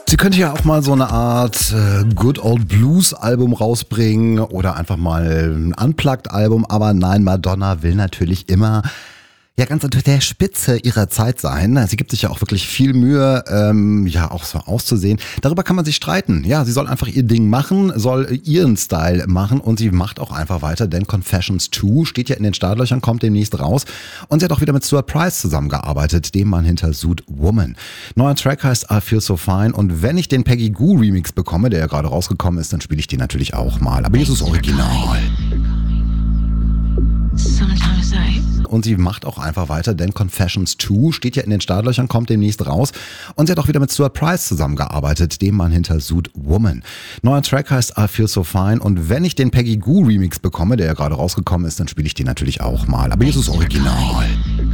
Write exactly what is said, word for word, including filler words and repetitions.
Sie könnte ja auch mal so eine Art äh, Good Old Blues Album rausbringen oder einfach mal ein Unplugged Album, aber nein, Madonna will natürlich immer ja ganz unter der Spitze ihrer Zeit sein. Sie gibt sich ja auch wirklich viel Mühe, ähm, ja auch so auszusehen. Darüber kann man sich streiten. Ja, sie soll einfach ihr Ding machen, soll ihren Style machen und sie macht auch einfach weiter, denn Confessions zwei steht ja in den Startlöchern, kommt demnächst raus und sie hat auch wieder mit Stuart Price zusammengearbeitet, dem Mann hinter Suit Woman. Neuer Track heißt I Feel So Fine und wenn ich den Peggy Gou Remix bekomme, der ja gerade rausgekommen ist, dann spiele ich den natürlich auch mal. Aber hier ist es original. Sometimes I Und sie macht auch einfach weiter, denn Confessions zwei steht ja in den Startlöchern, kommt demnächst raus. Und sie hat auch wieder mit Stuart Price zusammengearbeitet, dem Mann hinter Suit Woman. Neuer Track heißt I Feel So Fine und wenn ich den Peggy Gou Remix bekomme, der ja gerade rausgekommen ist, dann spiele ich den natürlich auch mal. Aber hier ist es original.